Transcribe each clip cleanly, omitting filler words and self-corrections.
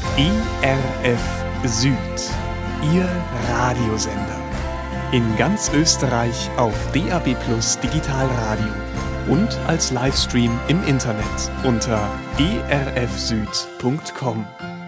ERF Süd, Ihr Radiosender. In ganz Österreich auf DAB+ Digitalradio und als Livestream im Internet unter erfsüd.com.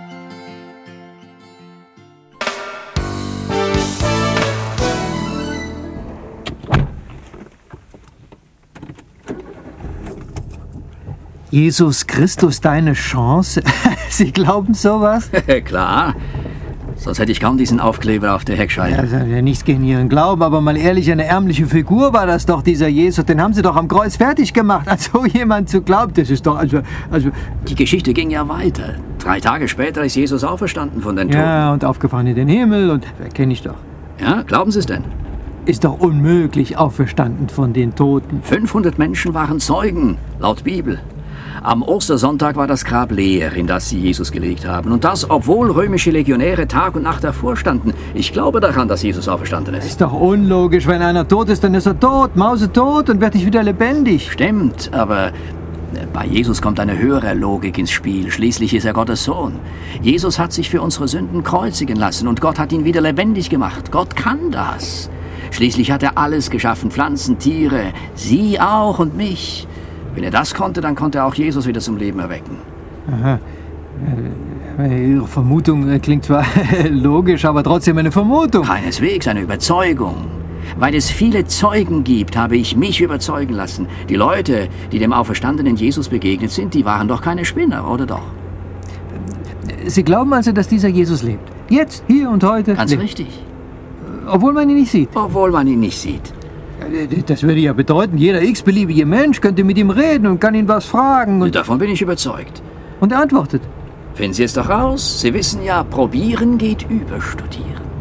Jesus Christus, deine Chance? Sie glauben sowas? Klar. Sonst hätte ich kaum diesen Aufkleber auf der Heckscheibe. Also, ja, nichts gegen Ihren Glauben, aber mal ehrlich, eine ärmliche Figur war das doch, dieser Jesus. Den haben Sie doch am Kreuz fertig gemacht. An so jemand zu glauben, das ist doch, also... Die Geschichte ging ja weiter. 3 Tage später ist Jesus auferstanden von den Toten. Ja, und aufgefahren in den Himmel und... Kenne ich doch. Ja, glauben Sie es denn? Ist doch unmöglich, auferstanden von den Toten. 500 Menschen waren Zeugen, laut Bibel. Am Ostersonntag war das Grab leer, in das sie Jesus gelegt haben. Und das, obwohl römische Legionäre Tag und Nacht davor standen. Ich glaube daran, dass Jesus auferstanden ist. Ist doch unlogisch. Wenn einer tot ist, dann ist er tot, mausetot und wird nicht wieder lebendig. Stimmt, aber bei Jesus kommt eine höhere Logik ins Spiel. Schließlich ist er Gottes Sohn. Jesus hat sich für unsere Sünden kreuzigen lassen und Gott hat ihn wieder lebendig gemacht. Gott kann das. Schließlich hat er alles geschaffen, Pflanzen, Tiere, Sie auch und mich. Wenn er das konnte, dann konnte er auch Jesus wieder zum Leben erwecken. Aha. Ihre Vermutung klingt zwar logisch, aber trotzdem eine Vermutung. Keineswegs eine Überzeugung. Weil es viele Zeugen gibt, habe ich mich überzeugen lassen. Die Leute, die dem auferstandenen Jesus begegnet sind, die waren doch keine Spinner, oder doch? Sie glauben also, dass dieser Jesus lebt? Jetzt, hier und heute? Ganz richtig. Obwohl man ihn nicht sieht? Obwohl man ihn nicht sieht. Das würde ja bedeuten, jeder x-beliebige Mensch könnte mit ihm reden und kann ihn was fragen. Und davon bin ich überzeugt. Und er antwortet. Finden Sie es doch raus. Sie wissen ja, probieren geht über studieren.